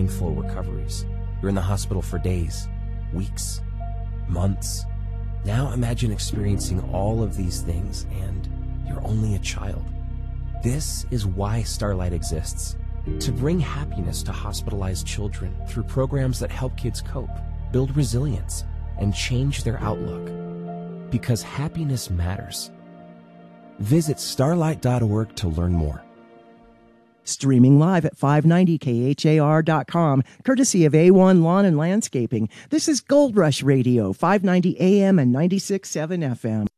painful recoveries. You're in the hospital for days, weeks, months. Now imagine experiencing all of these things and you're only a child. This is why Starlight exists. To bring happiness to hospitalized children through programs that help kids cope, build resilience, and change their outlook. Because happiness matters. Visit starlight.org to learn more. Streaming live at 590khar.com, courtesy of A1 Lawn and Landscaping. This is Gold Rush Radio, 590 AM and 96.7 FM.